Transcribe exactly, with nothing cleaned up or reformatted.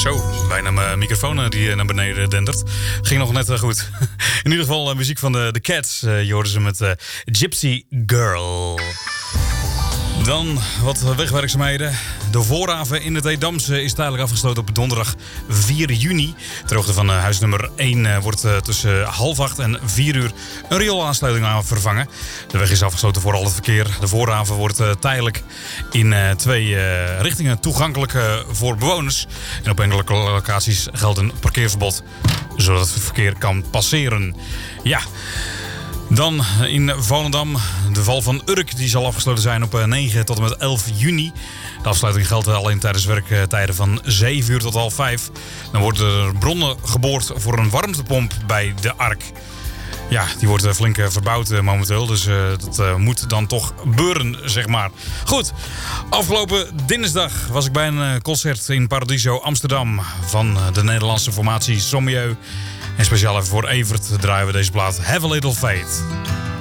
Zo, bijna mijn microfoon die naar beneden dendert. Ging nog net goed. In ieder geval uh, muziek van de, de Cats. Uh, je hoorde ze met uh, Gypsy Girl. Dan wat wegwerkzaamheden. De voorhaven in het Edamse is tijdelijk afgesloten op donderdag vier juni. Ter hoogte van huis nummer één uh, wordt uh, tussen half acht en vier uur een rioolaansluiting aan vervangen. De weg is afgesloten voor al het verkeer. De voorhaven wordt uh, tijdelijk in uh, twee uh, richtingen toegankelijk uh, voor bewoners. En op enkele locaties geldt een parkeerverbod, zodat het verkeer kan passeren. Ja... Dan in Volendam, de val van Urk, die zal afgesloten zijn op negen tot en met elf juni. De afsluiting geldt alleen tijdens werktijden van zeven uur tot half vijf. Dan worden er bronnen geboord voor een warmtepomp bij de Ark. Ja, die wordt flink verbouwd momenteel, dus uh, dat uh, moet dan toch beuren, zeg maar. Goed, afgelopen dinsdag was ik bij een concert in Paradiso Amsterdam van de Nederlandse formatie Sommieu. En speciaal even voor Evert draaien we deze plaat Have a Little Faith.